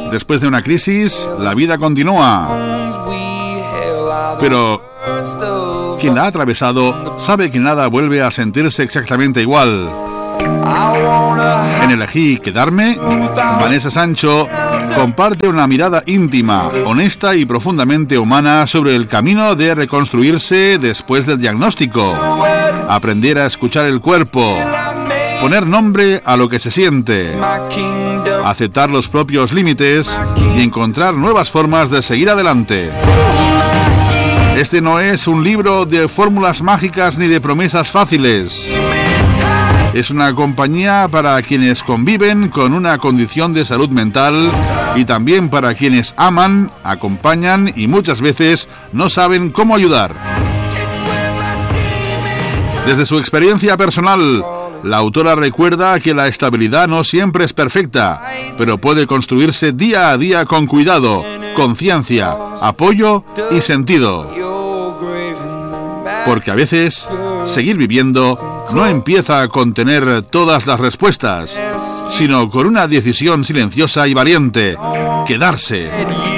Después de una crisis, la vida continúa. Pero quien la ha atravesado sabe que nada vuelve a sentirse exactamente igual. En Elegí quedarme, Vanessa Sancho comparte una mirada íntima, honesta y profundamente humana sobre el camino de reconstruirse después del diagnóstico, aprender a escuchar el cuerpo, poner nombre a lo que se siente, aceptar los propios límites y encontrar nuevas formas de seguir adelante. Este no es un libro de fórmulas mágicas ni de promesas fáciles. Es una compañía para quienes conviven con una condición de salud mental y también para quienes aman, acompañan y muchas veces no saben cómo ayudar. Desde su experiencia personal, la autora recuerda que la estabilidad no siempre es perfecta, pero puede construirse día a día con cuidado, conciencia, apoyo y sentido. Porque a veces, seguir viviendo no empieza con tener todas las respuestas, sino con una decisión silenciosa y valiente: quedarse.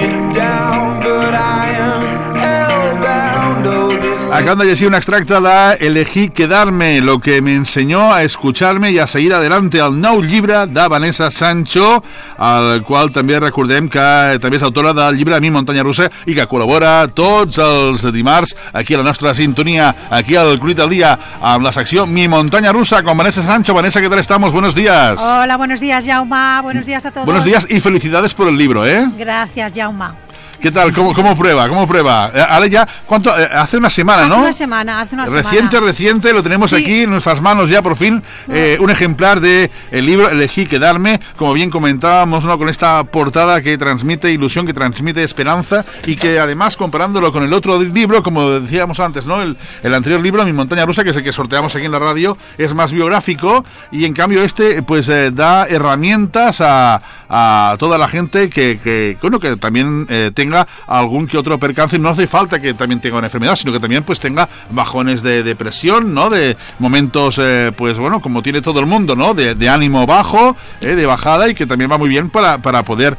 Acabant de llegir un extracte de Elegí quedarme, lo que me enseñó a escucharme i a seguir adelante, el nou llibre de Vanessa Sancho, al qual també recordem que també és autora del llibre Mi muntanya russa i que col·labora tots els dimarts aquí a la nostra sintonia, aquí al Cruit del Dia, amb la secció Mi montaña rusa con Vanessa Sancho. Vanessa, ¿qué tal estamos? Buenos días. Hola, buenos días, Jaume. Buenos días a todos. Buenos días y felicidades por el libro, ¿eh? Gracias, Jaume. ¿Qué tal? ¿Cómo prueba? ¿Cómo prueba? Ahora ya, ¿cuánto? Hace una semana, ¿no? Hace una semana. Reciente, lo tenemos aquí en nuestras manos ya por fin, un ejemplar de el libro Elegí quedarme, como bien comentábamos, ¿no? Con esta portada que transmite ilusión, que transmite esperanza y que además, comparándolo con el otro libro, como decíamos antes, ¿no? El anterior libro, Mi montaña rusa, que es el que sorteamos aquí en la radio, es más biográfico y en cambio este, pues da herramientas a toda la gente que también tenga algún que otro percance. No hace falta que también tenga una enfermedad, sino que también pues tenga bajones de depresión, ¿no? De momentos, pues bueno, como tiene todo el mundo, ¿no? De ánimo bajo, de bajada, y que también va muy bien para poder,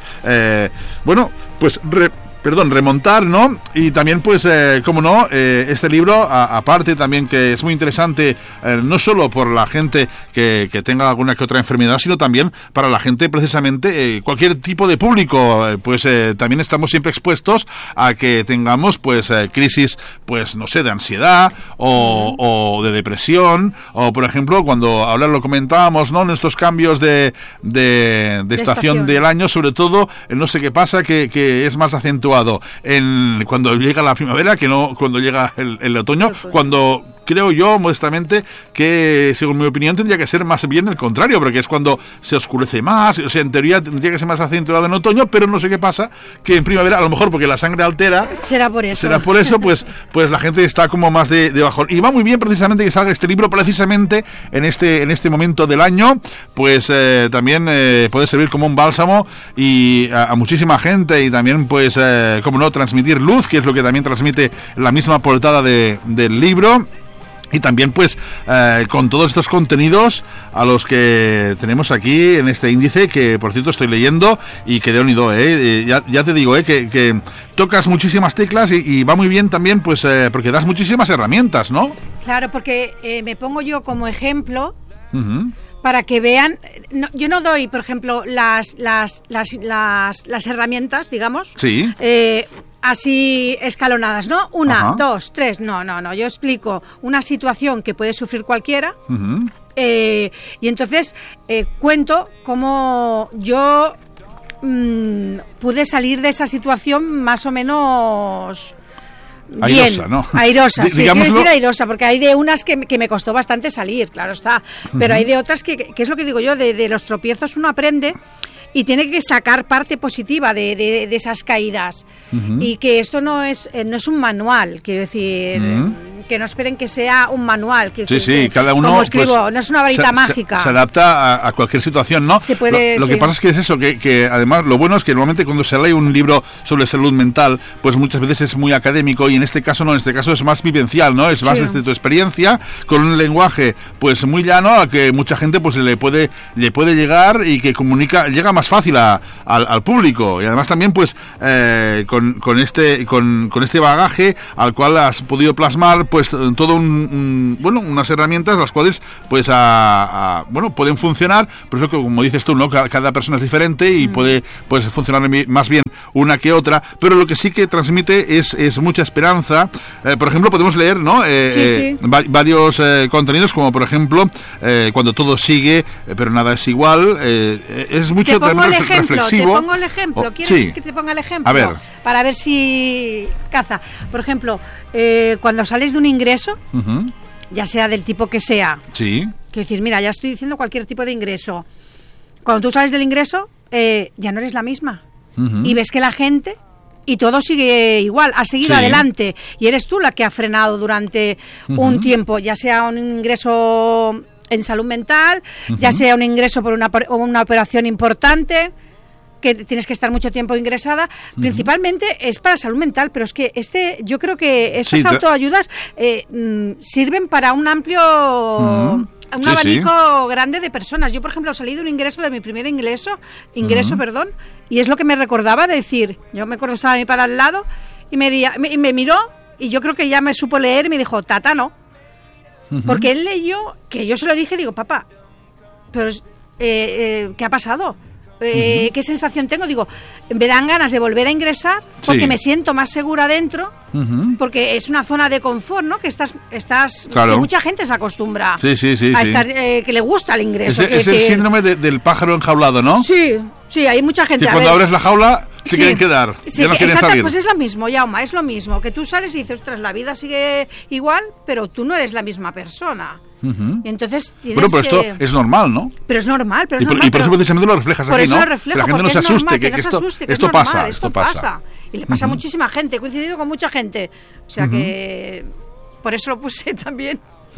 remontar, ¿no? Y también, pues, como no, este libro, aparte también que es muy interesante, no solo por la gente que tenga alguna que otra enfermedad, sino también para la gente, precisamente, cualquier tipo de público, pues también estamos siempre expuestos a que tengamos, pues, crisis, pues, no sé, de ansiedad o de depresión, o, por ejemplo, cuando ahora lo comentábamos, ¿no? En estos cambios de estación del año, sobre todo, no sé qué pasa, que es más acentuado cuando llega la primavera que no cuando llega el otoño, cuando creo yo modestamente que, según mi opinión, tendría que ser más bien el contrario, porque es cuando se oscurece más. O sea, en teoría tendría que ser más acentuado en otoño, pero no sé qué pasa, que en primavera, a lo mejor porque la sangre altera, será por eso, pues la gente está como más de bajón. Y va muy bien precisamente que salga este libro precisamente en este momento del año, pues también puede servir como un bálsamo y a muchísima gente, y también, pues, como no, transmitir luz, que es lo que también transmite la misma portada del libro. Y también, pues, con todos estos contenidos a los que tenemos aquí en este índice, que por cierto estoy leyendo, y que de unido, ya te digo, que tocas muchísimas teclas y va muy bien también, pues, porque das muchísimas herramientas, ¿no? Claro, porque me pongo yo como ejemplo, para que vean. Yo no doy, por ejemplo, las herramientas, digamos. Sí. Así escalonadas, ¿no? Una, dos, tres, no. Yo explico una situación que puede sufrir cualquiera, y entonces cuento cómo yo pude salir de esa situación más o menos airosa, ¿no? Airosa, sí, quiero decir airosa, porque hay de unas que me costó bastante salir, claro está, pero hay de otras que es lo que digo yo, de los tropiezos uno aprende y tiene que sacar parte positiva de esas caídas, y que esto no es un manual, quiero decir, que no esperen que sea un manual. Que, cada uno... Como escribo, pues, no es una varita mágica. Se adapta a cualquier situación, ¿no? Se puede, lo que pasa es que es eso, que además lo bueno es que normalmente cuando se lee un libro sobre salud mental, pues muchas veces es muy académico, y en este caso no, en este caso es más vivencial, ¿no? Es más desde tu experiencia, con un lenguaje pues muy llano, a que mucha gente pues le puede llegar, y que llega más fácil al público, y además también pues con este bagaje al cual has podido plasmar pues todo unas herramientas las cuales pues pueden funcionar, pero es que, como dices tú, ¿no? Cada persona es diferente y puede pues funcionar más bien una que otra, pero lo que sí que transmite es mucha esperanza. Por ejemplo, podemos leer, ¿no? Varios contenidos, como por ejemplo cuando todo sigue pero nada es igual. Es mucho reflexivo. Te pongo el ejemplo. ¿Quieres que te ponga el ejemplo? A ver. Para ver si caza. Por ejemplo, cuando sales de un ingreso, ya sea del tipo que sea. Sí. Quiero decir, mira, ya estoy diciendo cualquier tipo de ingreso. Cuando tú sales del ingreso, ya no eres la misma. Y ves que la gente... Y todo sigue igual, ha seguido adelante. Y eres tú la que ha frenado durante un tiempo, ya sea un ingreso en salud mental, ya sea un ingreso por una operación importante, que tienes que estar mucho tiempo ingresada. Principalmente es para salud mental, pero es que yo creo que estas autoayudas sirven para un amplio... Un abanico grande de personas. Yo, por ejemplo, salí de un ingreso, de mi primer ingreso, y es lo que me recordaba de decir, yo me acuerdo, estaba mi padre al lado, y me miró, y yo creo que ya me supo leer, y me dijo, tata, no. Porque él leyó, que yo se lo dije, digo, papá, pero ¿qué ha pasado? ¿Qué sensación tengo? Digo, me dan ganas de volver a ingresar porque me siento más segura dentro, porque es una zona de confort, ¿no? Que estás claro. Que mucha gente se acostumbra a estar, que le gusta el ingreso. Es el síndrome del pájaro enjaulado, ¿no? Sí, hay mucha gente. Que cuando abres la jaula se quieren quedar, ya no quieren salir. Pues es lo mismo, Jaume, es lo mismo, que tú sales y dices, ostras, la vida sigue igual, pero tú no eres la misma persona. Y entonces tienes pero esto es normal, ¿no? Pero es normal, y por eso precisamente lo reflejas por aquí, eso ¿no? lo reflejo, que la gente no se asuste, que esto pasa. Esto pasa. Y le pasa a muchísima gente, he coincidido con mucha gente. O sea que por eso lo puse también.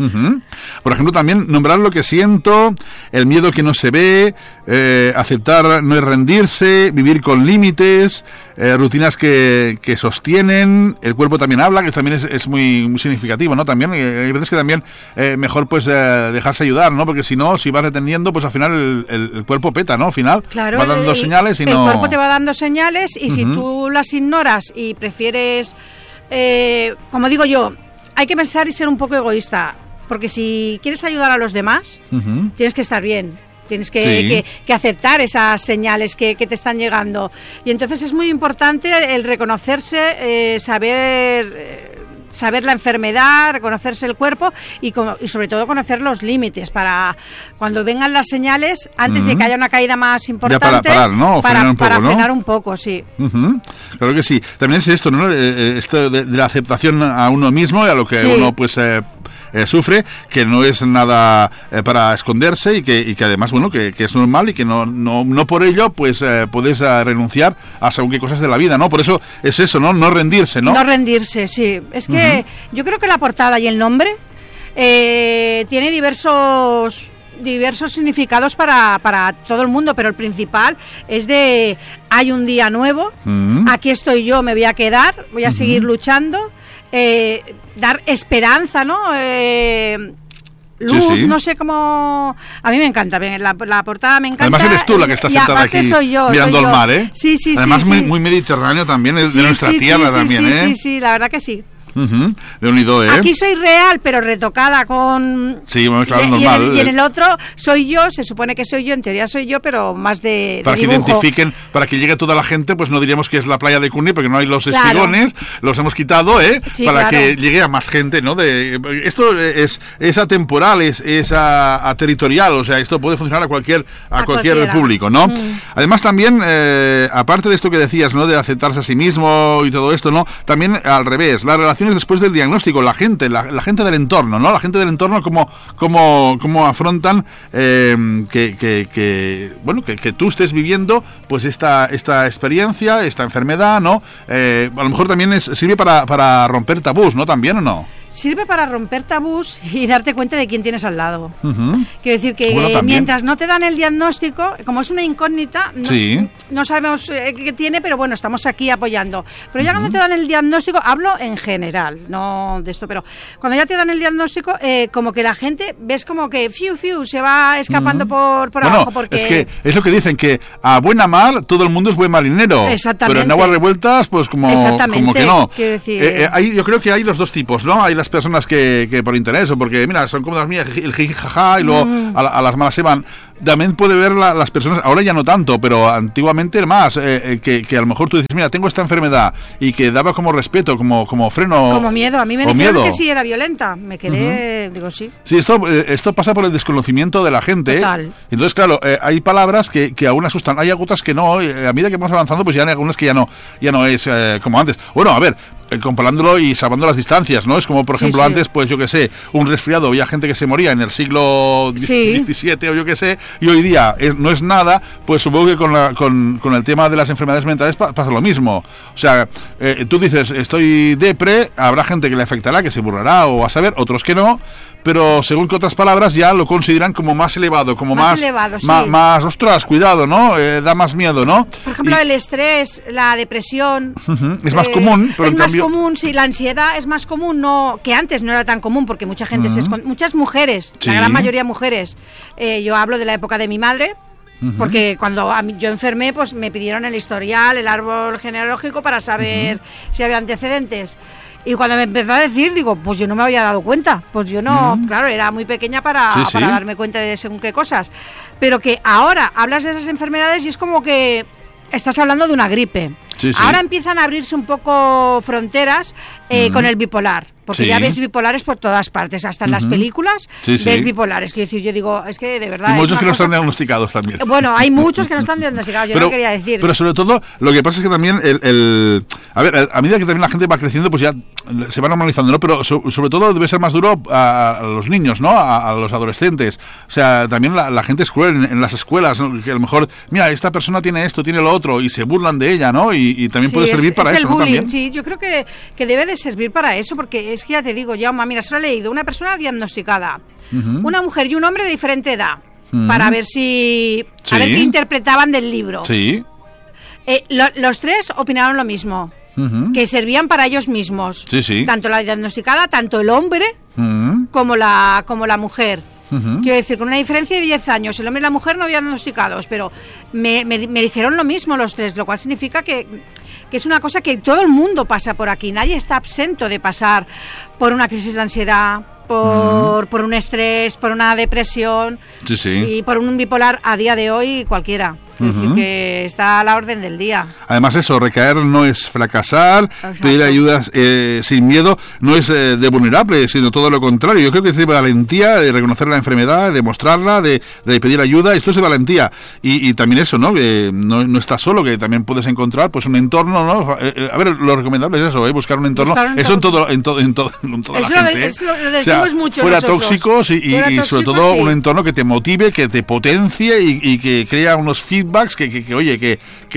Por ejemplo, también nombrar lo que siento, el miedo que no se ve, aceptar no es rendirse, vivir con límites, rutinas que sostienen, el cuerpo también habla, que también es muy, muy significativo, ¿no? También hay veces que también mejor pues dejarse ayudar, ¿no? Porque si no, si vas reteniendo, pues al final el cuerpo peta, ¿no? Al final claro, va dando señales y el cuerpo te va dando señales, y si tú las ignoras y prefieres, como digo yo, hay que pensar y ser un poco egoísta, porque si quieres ayudar a los demás, tienes que estar bien, tienes que aceptar esas señales que te están llegando. Y entonces es muy importante el reconocerse, saber la enfermedad, reconocerse el cuerpo y sobre todo conocer los límites para cuando vengan las señales, antes de que haya una caída más importante, ya para parar, ¿no? O para frenar un poco, sí. Claro que sí. También es esto, ¿no? Esto de la aceptación a uno mismo y a lo que uno pues sufre, que no es nada para esconderse y que además, bueno, que es normal y que no por ello pues puedes renunciar a según qué cosas de la vida, ¿no? Por eso es eso, ¿no? No rendirse, ¿no? No rendirse, sí. Es que yo creo que la portada y el nombre tiene diversos significados para todo el mundo, pero el principal es de hay un día nuevo, aquí estoy yo, me voy a quedar, voy a seguir luchando, dar esperanza, ¿no? Luz, no sé cómo... A mí me encanta, la portada me encanta. Además eres tú la que está sentada aquí mirando al mar, ¿eh? Sí. Además muy mediterráneo también, es de nuestra tierra también, ¿eh? Sí, la verdad que sí. De unido, ¿eh? Aquí soy real, pero retocada con... Sí, bueno, claro, normal. Y en el otro soy yo, se supone que soy yo, en teoría soy yo, pero más de para que dibujo. Identifiquen, para que llegue toda la gente, pues no diríamos que es la playa de Cuni, porque no hay los espigones, los hemos quitado, Sí, para que llegue a más gente, ¿no? Esto es atemporal, es territorial, o sea, esto puede funcionar a cualquier público, ¿no? Además también, aparte de esto que decías, ¿no? De aceptarse a sí mismo y todo esto, ¿no? También al revés, la relación después del diagnóstico, la gente del entorno, ¿no? La gente del entorno cómo afrontan que tú estés viviendo pues esta experiencia, esta enfermedad, ¿no? A lo mejor también sirve para romper tabús, ¿no? También, ¿o no? sirve para romper tabús y darte cuenta de quién tienes al lado. Quiero decir que mientras no te dan el diagnóstico, como es una incógnita, no sabemos qué tiene, pero bueno, estamos aquí apoyando. Pero ya cuando te dan el diagnóstico, hablo en general, no de esto, pero cuando ya te dan el diagnóstico, como que la gente, ves como que se va escapando por abajo. Porque es que es lo que dicen, que a buena mar todo el mundo es buen marinero. Exactamente. Pero en aguas revueltas, pues como que no. Decir, yo creo que hay los dos tipos, ¿no? Hay las personas que por interés o porque, mira, son cómodas mías, el jiji jaja, y luego a las malas se van. También puede ver las personas, ahora ya no tanto, pero antiguamente más, que a lo mejor tú dices, mira, tengo esta enfermedad, y que daba como respeto, como freno. Como miedo. A mí me dijeron que sí era violenta. Me quedé, digo, sí. Sí, esto pasa por el desconocimiento de la gente. Total. Entonces, claro, hay palabras que aún asustan, hay otras que no. A medida que vamos avanzando, pues ya hay algunas que ya no es como antes. Bueno, a ver, comparándolo y salvando las distancias, ¿no? Es como, por ejemplo, antes, pues yo que sé, un resfriado, había gente que se moría en el siglo XVII o yo que sé, y hoy día no es nada, pues supongo que con el tema de las enfermedades mentales pasa lo mismo. O sea, tú dices, estoy depre, habrá gente que le afectará, que se burlará o a saber, otros que no, pero según que otras palabras ya lo consideran como más elevado, como más elevado, más, ostras, cuidado, ¿no? Da más miedo, ¿no? Por ejemplo, el estrés, la depresión... es más común, pero en cambio... común, sí, la ansiedad es más común, no que antes no era tan común, porque mucha gente muchas mujeres, la gran mayoría mujeres, yo hablo de la época de mi madre, porque cuando yo enfermé, pues me pidieron el historial, el árbol genealógico para saber si había antecedentes. Y cuando me empezó a decir, digo, pues yo no me había dado cuenta. Pues yo no, claro, era muy pequeña para darme cuenta de según qué cosas. Pero que ahora hablas de esas enfermedades y es como que estás hablando de una gripe. Ahora empiezan a abrirse un poco fronteras con el bipolar. Porque ya ves bipolares por todas partes, hasta en las películas ves bipolares. Quiero decir, yo digo, es que de verdad... Y muchos que no están diagnosticados también. Bueno, hay muchos que no están diagnosticados, yo no quería decir. Pero sobre todo, lo que pasa es que también, a ver, a medida que también la gente va creciendo, pues ya se va normalizando, ¿no? Pero sobre todo debe ser más duro a los niños, ¿no? A los adolescentes. O sea, también la gente es cruel en las escuelas, ¿no? Que a lo mejor, mira, esta persona tiene esto, tiene lo otro, y se burlan de ella, ¿no? Y también puede servir para eso, ¿no? También. Sí, yo creo que debe de servir para eso, porque es que ya te digo, Jaume, mira, solo he leído una persona diagnosticada, una mujer y un hombre de diferente edad, para ver a ver qué interpretaban del libro. Sí. Los tres opinaron lo mismo, que servían para ellos mismos. Tanto la diagnosticada, tanto el hombre como la mujer. Quiero decir, con una diferencia de 10 años, el hombre y la mujer no diagnosticados, pero me dijeron lo mismo los tres, lo cual significa que es una cosa que todo el mundo pasa por aquí, nadie está exento de pasar por una crisis de ansiedad, por un estrés, por una depresión y por un bipolar a día de hoy cualquiera. Es decir, que está a la orden del día. Además eso, recaer no es fracasar. Exacto. Pedir ayuda sin miedo no es de vulnerable, sino todo lo contrario. Yo creo que es de valentía, de reconocer la enfermedad, de mostrarla, de pedir ayuda. Esto es de valentía. Y también eso, ¿no? Que no estás solo, que también puedes encontrar pues un entorno, ¿no? A ver, lo recomendable es eso, buscar un entorno. Eso en toda la gente. Eso lo decimos mucho fuera nosotros. Tóxicos y sobre todo un entorno que te motive, que te potencie y que crea unos feedbacks que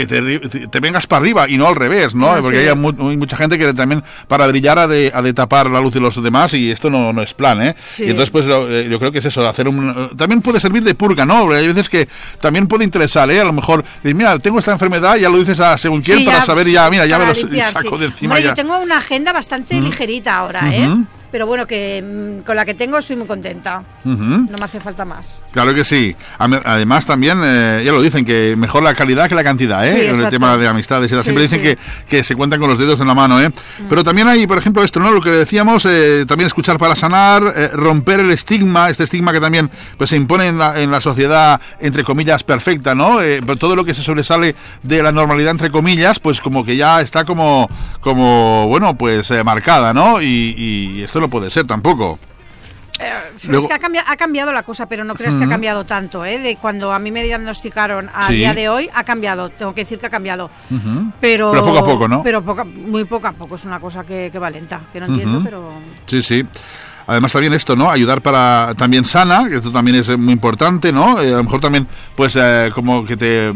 te vengas para arriba y no al revés, ¿no? Porque hay mucha gente que también para brillar ha de tapar la luz de los demás y esto no es plan, ¿eh? Y entonces pues yo creo que es eso, de hacer también puede servir de purga, ¿no? Hay veces que también puede interesar, ¿eh? A lo mejor, mira, tengo esta enfermedad, ya lo dices a según quién para saber ya me lo saco de encima. Yo tengo una agenda bastante ligerita ahora, ¿eh? Pero bueno, que con la que tengo estoy muy contenta. No me hace falta más. Claro que sí. Además también, ya lo dicen, que mejor la calidad que la cantidad, ¿eh? En el tema de amistades. Siempre dicen que se cuentan con los dedos en la mano, ¿eh? Pero también hay, por ejemplo, esto, ¿no? Lo que decíamos, también escuchar para sanar, romper el estigma, este estigma que también pues se impone en la sociedad, entre comillas, perfecta, ¿no? Pero todo lo que se sobresale de la normalidad, entre comillas, pues como que ya está como bueno, pues marcada, ¿no? Y esto no puede ser tampoco. Es que ha cambiado la cosa, pero no creas que ha cambiado tanto, ¿eh? De cuando a mí me diagnosticaron a día de hoy, ha cambiado, tengo que decir que ha cambiado. Pero poco a poco, ¿no? Pero muy poco a poco, es una cosa que va lenta, que no entiendo, pero... Sí. Además también esto, ¿no? Ayudar para también sana, que esto también es muy importante, ¿no? A lo mejor también, pues como que te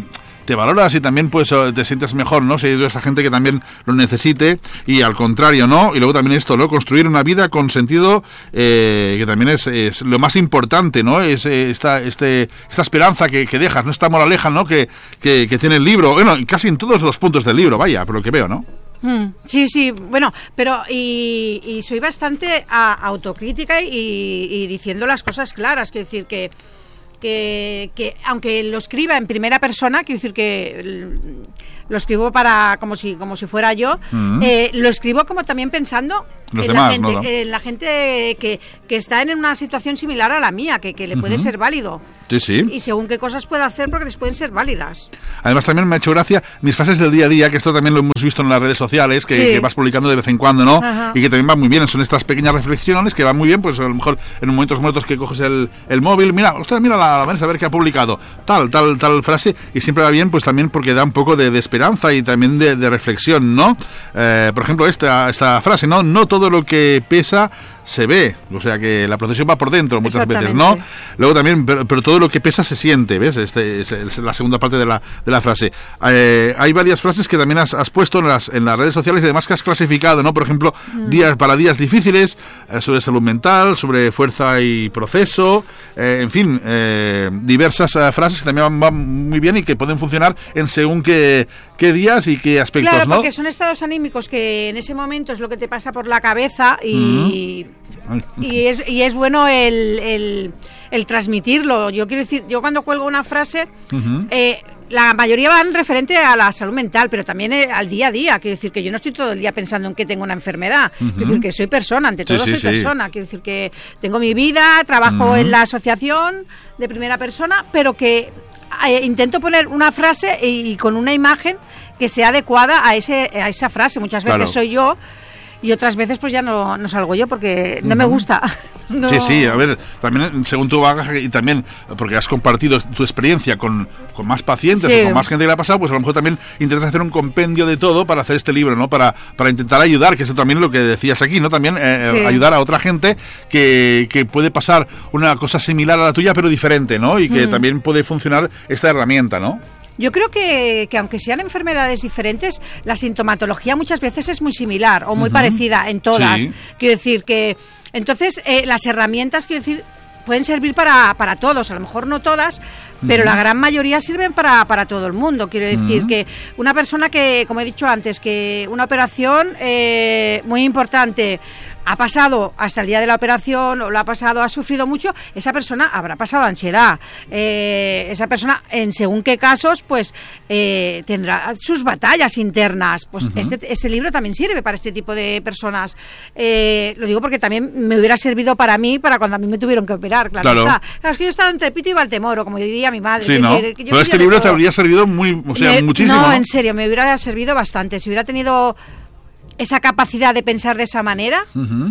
te valoras y también pues te sientes mejor, ¿no? Si hay esa gente que también lo necesite y al contrario, ¿no? Y luego también esto, ¿no? Construir una vida con sentido, que también es lo más importante, ¿no? Es esta esperanza que dejas, ¿no? Esta moraleja, ¿no? Que tiene el libro, bueno, casi en todos los puntos del libro, vaya, por lo que veo, ¿no? Sí, bueno, pero y soy bastante autocrítica y diciendo las cosas claras, quiero decir que aunque lo escriba en primera persona, quiero decir que lo escribo como si fuera yo, lo escribo como también pensando en la gente que está en una situación similar a la mía, que le puede ser válido. Sí. Y según qué cosas puede hacer, porque les pueden ser válidas. Además también me ha hecho gracia mis frases del día a día, que esto también lo hemos visto en las redes sociales, que vas publicando de vez en cuando, ¿no? Ajá. Y que también van muy bien, son estas pequeñas reflexiones que van muy bien, pues a lo mejor en momentos muertos que coges el móvil, mira la Vanessa, a ver qué ha publicado, tal frase, y siempre va bien, pues también porque da un poco de esperanza y también de reflexión, ¿no? Por ejemplo, esta frase, ¿no? No todo lo que pesa se ve, o sea que la procesión va por dentro muchas veces, ¿no? Luego también, pero todo lo que pesa se siente, ¿ves? Es la segunda parte de la frase. Hay varias frases que también has puesto en las redes sociales y además que has clasificado, ¿no? Por ejemplo, días difíciles, sobre salud mental, sobre fuerza y proceso, en fin, diversas frases que también van muy bien y que pueden funcionar en según qué días y qué aspectos, claro, ¿no? Porque son estados anímicos que en ese momento es lo que te pasa por la cabeza y es bueno el transmitirlo. Yo quiero decir, yo cuando cuelgo una frase, la mayoría van referente a la salud mental, pero también al día a día. Quiero decir que yo no estoy todo el día pensando en que tengo una enfermedad. Quiero decir que soy persona, ante todo soy persona. Quiero decir que tengo mi vida, trabajo en la asociación de primera persona, pero que intento poner una frase y con una imagen que sea adecuada a esa frase. Muchas veces soy yo y otras veces pues ya no salgo yo porque no me gusta. No. Sí, a ver, también según tu bagaje y también porque has compartido tu experiencia con más pacientes o con más gente que le ha pasado, pues a lo mejor también intentas hacer un compendio de todo para hacer este libro, ¿no? Para intentar ayudar, que eso también es lo que decías aquí, ¿no? También ayudar a otra gente que puede pasar una cosa similar a la tuya pero diferente, ¿no? Y que también puede funcionar esta herramienta, ¿no? Yo creo que aunque sean enfermedades diferentes, la sintomatología muchas veces es muy similar o muy parecida en todas. Quiero decir que entonces las herramientas, quiero decir, pueden servir para todos, a lo mejor no todas, pero la gran mayoría sirven para todo el mundo. Quiero decir que una persona que, como he dicho antes, que una operación muy importante ha pasado hasta el día de la operación o ha sufrido mucho, esa persona habrá pasado ansiedad. Esa persona, en según qué casos, pues tendrá sus batallas internas. Pues este libro también sirve para este tipo de personas. Lo digo porque también me hubiera servido para mí, para cuando a mí me tuvieron que operar. Claro. Claro, es que yo he estado entre Pito y Valtemoro, como diría mi madre. Sí, ¿no? Pero este libro te habría servido muchísimo. No, en serio, me hubiera servido bastante. Si hubiera tenido esa capacidad de pensar de esa manera,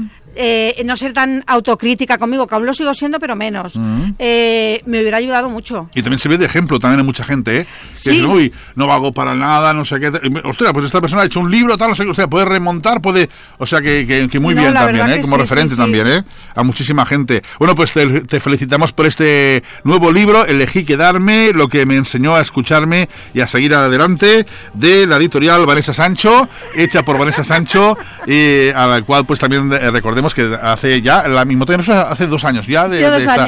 no ser tan autocrítica conmigo, que aún lo sigo siendo, pero menos, me hubiera ayudado mucho. Y también sirve de ejemplo también a mucha gente, que dicen, uy, no valgo para nada, no sé qué. Ostras, pues esta persona ha hecho un libro, tal, no sé qué, o sea, puede remontar, o sea, que muy bien también, como referente también, a muchísima gente. Bueno, pues te felicitamos por este nuevo libro, Elegí quedarme, lo que me enseñó a escucharme y a seguir adelante, de la editorial Vanessa Sancho, hecha por Vanessa Sancho, a la cual pues también recordemos que hace ya, la misma hace 2 años ya de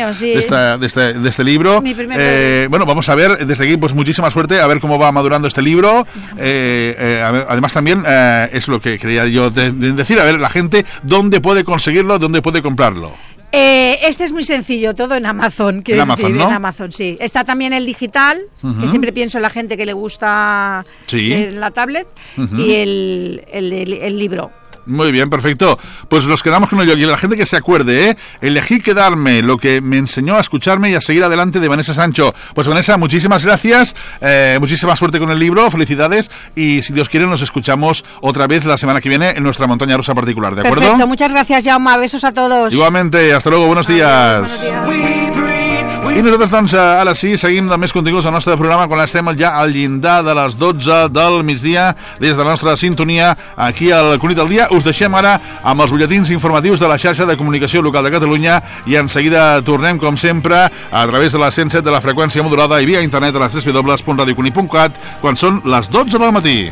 este libro. Bueno, vamos a ver desde aquí, pues muchísima suerte, a ver cómo va madurando este libro. Además también es lo que quería yo decir, a ver la gente dónde puede conseguirlo, dónde puede comprarlo. Este es muy sencillo, todo en Amazon. En Amazon, ¿no? En Amazon, sí. Está también el digital, que siempre pienso en la gente que le gusta la tablet, y el libro. Muy bien, perfecto. Pues nos quedamos con ello. Y la gente que se acuerde, Elegí quedarme, lo que me enseñó a escucharme y a seguir adelante, de Vanessa Sancho. Pues Vanessa, muchísimas gracias, muchísima suerte con el libro, felicidades, y si Dios quiere nos escuchamos otra vez la semana que viene en nuestra montaña rusa particular, ¿de acuerdo? Perfecto, muchas gracias, Jaume, besos a todos. Igualmente, hasta luego, buenos días. Buenos días. I nosaltres, doncs, ara sí, seguim de més continguts al nostre programa quan estem ja al llindar de les 12 del migdia des de la nostra sintonia aquí al Cunit del Dia. Us deixem ara amb els butlletins informatius de la xarxa de comunicació local de Catalunya i en seguida tornem, com sempre, a través de la 107 de la freqüència modulada i via internet a les www.radiocunit.cat quan són les 12 del matí.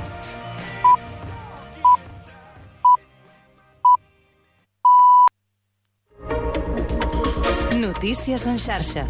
Notícies en xarxa.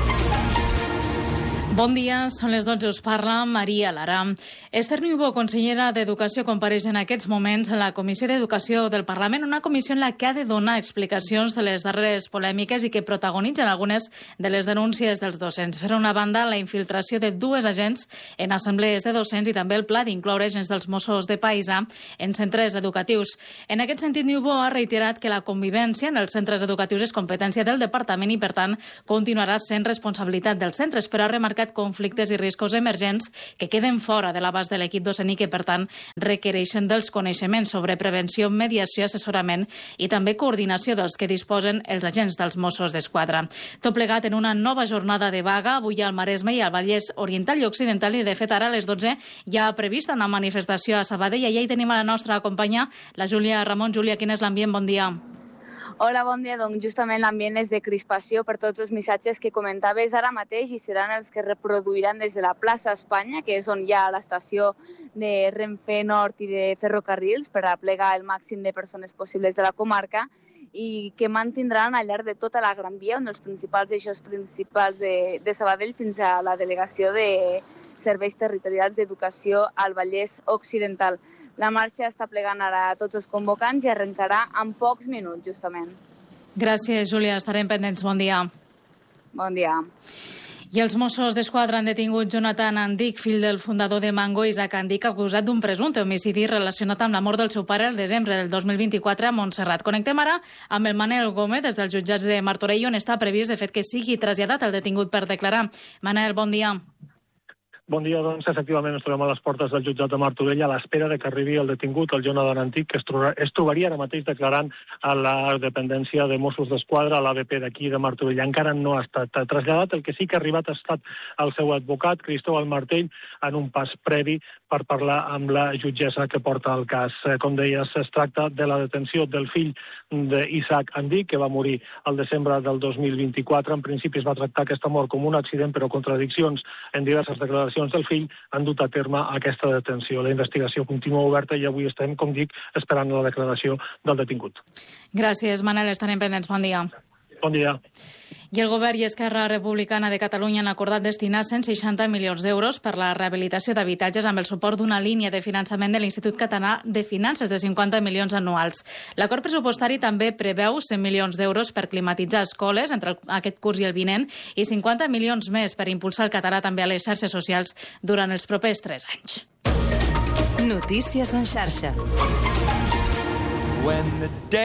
Bon dia, són les 12, us parla Maria Lara. Esther Niubó, consellera d'Educació, compareix en aquests moments en la Comissió d'Educació del Parlament, una comissió en la que ha de donar explicacions de les darreres polèmiques i que protagonitzen algunes de les denúncies dels docents. Per una banda, la infiltració de dues agents en assemblees de docents i també el pla d'incloure agents dels Mossos de Paisà en centres educatius. En aquest sentit, Niubó ha reiterat que la convivència en els centres educatius és competència del Departament i, per tant, continuarà sent responsabilitat dels centres, però ha remarcat conflictes i riscos emergents que queden fora de l'abast de l'equip docent i que, per tant, requereixen dels coneixements sobre prevenció, mediació, assessorament i també coordinació dels que disposen els agents dels Mossos d'Esquadra. Tot plegat en una nova jornada de vaga, avui al Maresme i al Vallès Oriental i Occidental, i de fet ara a les 12 ja ha prevista una manifestació a Sabadell i allà hi tenim a la nostra companya, la Júlia Ramon. Júlia, quin és l'ambient? Bon dia. Hola, bon dia. Doncs justament l'ambient és de crispació per tots els missatges que comentaves ara mateix i seran els que reproduiran des de la plaça Espanya, que és on hi ha l'estació de Renfe Nord i de Ferrocarrils per aplegar el màxim de persones possibles de la comarca i que mantindran al llarg de tota la Gran Via, un dels principals eixos principals de Sabadell fins a la delegació de Serveis Territorials d'Educació al Vallès Occidental. La marxa està plegant ara a tots els convocants i arrencarà en pocs minuts, justament. Gràcies, Júlia. Estarem pendents. Bon dia. Bon dia. I els Mossos d'Esquadra han detingut Jonathan Andic, fill del fundador de Mango, Isaac Andic, acusat d'un presumpte homicidi relacionat amb la mort del seu pare el desembre del 2024 a Montserrat. Connectem ara amb el Manel Gómez des dels jutjats de Martorell, on està previst, de fet, que sigui traslladat el detingut per declarar. Manel, bon dia. Bon dia, doncs, efectivament ens trobem a les portes del jutjat de Martorell a l'espera de que arribi el detingut, el Jonathan Andic, que es trobaria ara mateix declarant a la dependència de Mossos d'Esquadra, a l'ABP d'aquí de Martorell. Encara no ha estat traslladat, el que sí que ha arribat ha estat el seu advocat, Cristóbal Martell, en un pas previ per parlar amb la jutgessa que porta el cas. Com deies, es tracta de la detenció del fill d'Isaac Andic, que va morir el desembre del 2024. En principi es va tractar aquesta mort com un accident, però contradiccions en diverses declaracions del fill han dut a terme aquesta detenció. La investigació continua oberta i avui estem, com dic, esperant la declaració del detingut. Gràcies, Manel. Estarem pendents. Bon dia. Bon dia. I el Govern i Esquerra Republicana de Catalunya han acordat destinar 160 milions d'euros per la rehabilitació d'habitatges amb el suport d'una línia de finançament de l'Institut Català de Finances de 50 milions anuals. L'acord pressupostari també preveu 100 milions d'euros per climatitzar escoles entre aquest curs i el vinent i 50 milions més per impulsar el català també a les xarxes socials durant els propers 3 anys. Notícies en xarxa.